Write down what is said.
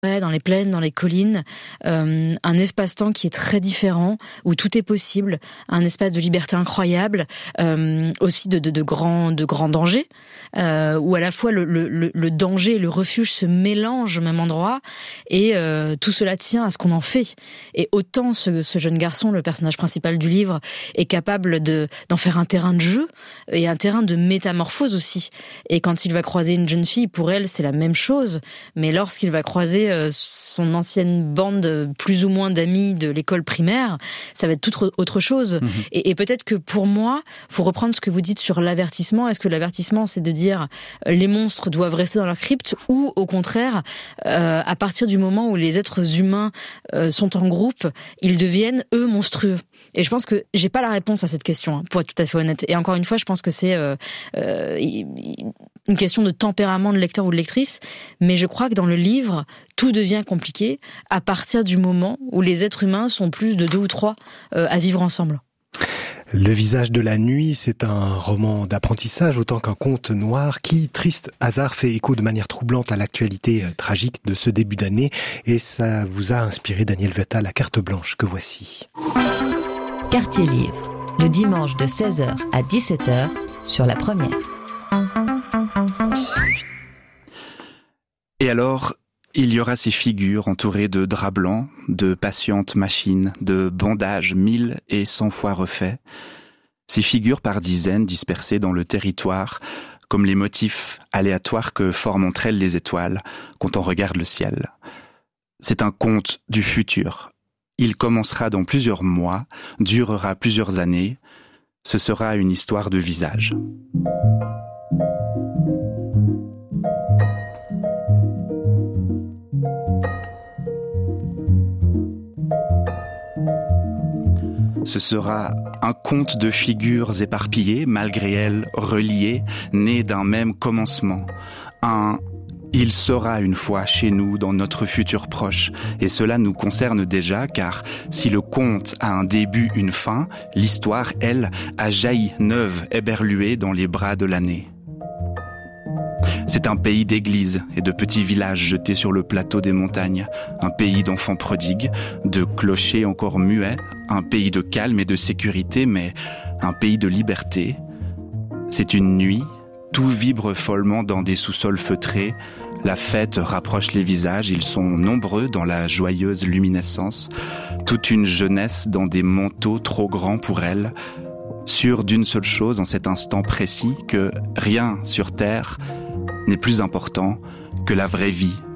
dans les plaines, dans les collines, un espace-temps qui est très différent, où tout est possible, un espace de liberté incroyable, aussi de grands dangers, où à la fois le danger et le refuge se mélangent au même endroit, et tout cela tient à ce qu'on en fait. Et autant ce jeune garçon, le personnage principal du livre, est capable d'en faire un terrain de jeu, et un terrain de métamorphose aussi. Et quand il va croiser une jeune fille, pour elle, c'est la même chose, mais lorsqu'il va croiser son ancienne bande plus ou moins d'amis de l'école primaire, ça va être toute autre chose. Mmh. Et peut-être que pour moi, pour reprendre ce que vous dites sur l'avertissement, est-ce que l'avertissement c'est de dire les monstres doivent rester dans leur crypte, ou au contraire, à partir du moment où les êtres humains sont en groupe, ils deviennent eux monstrueux. Et je pense que j'ai pas la réponse à cette question, pour être tout à fait honnête. Et encore une fois, je pense que c'est une question de tempérament de lecteur ou de lectrice, mais je crois que dans le livre, tout devient compliqué à partir du moment où les êtres humains sont plus de 2 ou 3 à vivre ensemble. Le visage de la nuit, c'est un roman d'apprentissage autant qu'un conte noir qui, triste hasard, fait écho de manière troublante à l'actualité tragique de ce début d'année. Et ça vous a inspiré, Daniel Vetta, la carte blanche que voici. Quartier Livre, le dimanche de 16h à 17h sur La Première. Et alors, il y aura ces figures entourées de draps blancs, de patientes machines, de bandages 1000 et 100 fois refaits. Ces figures par dizaines dispersées dans le territoire, comme les motifs aléatoires que forment entre elles les étoiles quand on regarde le ciel. C'est un conte du futur. Il commencera dans plusieurs mois, durera plusieurs années. Ce sera une histoire de visage. Ce sera un conte de figures éparpillées, malgré elles reliées, nées d'un même commencement. Il sera une fois chez nous dans notre futur proche, et cela nous concerne déjà, car si le conte a un début, une fin, l'histoire, elle, a jailli neuve, éberluée dans les bras de l'année. C'est un pays d'églises et de petits villages jetés sur le plateau des montagnes, un pays d'enfants prodigues, de clochers encore muets, un pays de calme et de sécurité, mais un pays de liberté. C'est une nuit, tout vibre follement dans des sous-sols feutrés, la fête rapproche les visages, ils sont nombreux dans la joyeuse luminescence, toute une jeunesse dans des manteaux trop grands pour elle, sûre d'une seule chose en cet instant précis, que rien sur terre n'est plus important que la vraie vie